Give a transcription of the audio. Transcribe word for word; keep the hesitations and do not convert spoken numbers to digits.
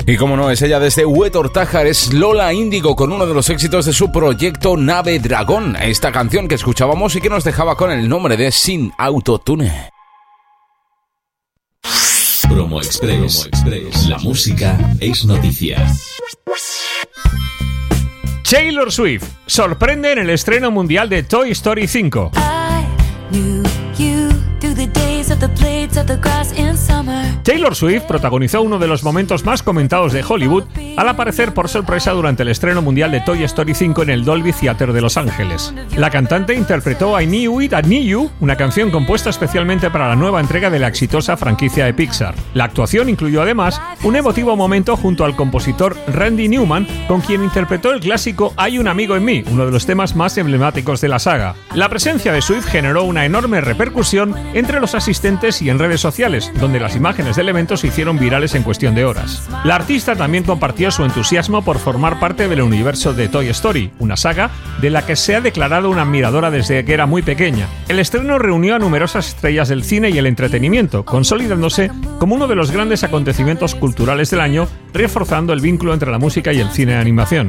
Y como no, es ella desde Huetor Tájar, es Lola Índigo con uno de los éxitos de su proyecto Nave Dragón. Esta canción que escuchábamos y que nos dejaba con el nombre de Sin Autotune. Promo Express. Promo Express. La música es noticia. Taylor Swift sorprende en el estreno mundial de Toy Story cinco. Taylor Swift protagonizó uno de los momentos más comentados de Hollywood al aparecer por sorpresa durante el estreno mundial de Toy Story cinco en el Dolby Theatre de Los Ángeles. La cantante interpretó I Knew It, I Knew You, una canción compuesta especialmente para la nueva entrega de la exitosa franquicia de Pixar. La actuación incluyó además un emotivo momento junto al compositor Randy Newman, con quien interpretó el clásico Hay un amigo en mí, uno de los temas más emblemáticos de la saga. La presencia de Swift generó una enorme repercusión entre los asistentes y en redes sociales, donde las imágenes del evento se hicieron virales en cuestión de horas. La artista también compartió su entusiasmo por formar parte del universo de Toy Story, una saga de la que se ha declarado una admiradora desde que era muy pequeña. El estreno reunió a numerosas estrellas del cine y el entretenimiento, consolidándose como uno de los grandes acontecimientos culturales del año, reforzando el vínculo entre la música y el cine de animación.